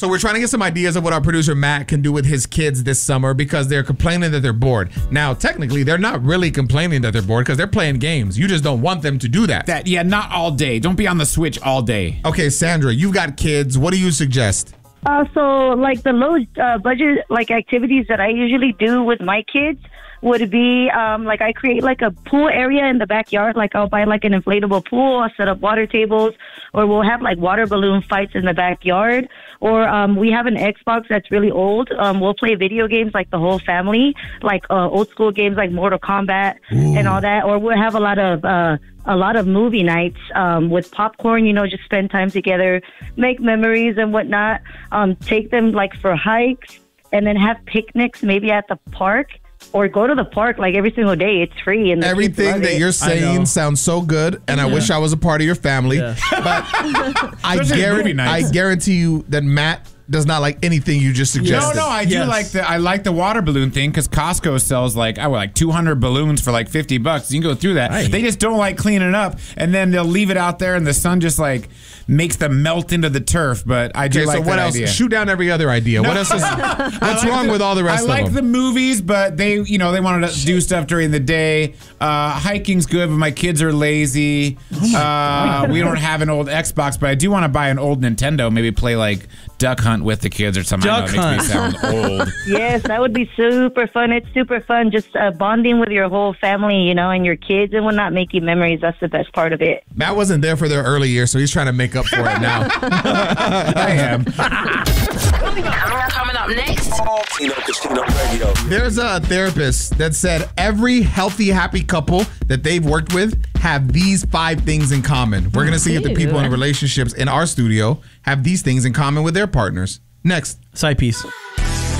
So we're trying to get some ideas of what our producer Matt can do with his kids this summer because they're complaining that they're bored. Now, technically, they're not really complaining that they're bored because they're playing games. You just don't want them to do that. Yeah, not all day. Don't be on the Switch all day. Okay, Sandra, you've got kids. What do you suggest? So, like the low budget like activities that I usually do with my kids would be like I create like a pool area in the backyard. Like I'll buy like an inflatable pool, I'll set up water tables, or we'll have like water balloon fights in the backyard. Or we have an Xbox that's really old. We'll play video games like the whole family, like old school games like Mortal Kombat and all that. Or we'll have a lot of movie nights with popcorn, you know, just spend time together, make memories and whatnot. Take them like for hikes and then have picnics maybe at the park. Or go to the park like every single day. It's free. And everything that you're saying sounds so good, and I wish I was a part of your family. Yeah. But I guarantee you that Matt does not like anything you just suggested. No, I do like the water balloon thing because Costco sells like 200 balloons for like $50. You can go through that. They just don't like cleaning it up, and then they'll leave it out there, and the sun just like makes them melt into the turf. But I do like that idea. So what else? Shoot down every other idea. No. What else is? What's wrong with all the rest of them? I like the movies, but they wanted to do stuff during the day. Hiking's good, but my kids are lazy. We don't have an old Xbox, but I do want to buy an old Nintendo. Maybe play like Duck Hunt with the kids or something. Duck Hunt. Makes me sound old. Yes, that would be super fun. It's super fun just bonding with your whole family, you know, and your kids and whatnot, making memories. That's the best part of it. Matt wasn't there for their early years, so he's trying to make up for it now. I am. Coming up next. Casino Radio. There's a therapist that said every healthy, happy couple that they've worked with have these 5 things in common. We're going to see if the people in relationships in our studio have these things in common with their partners. Next. Side piece.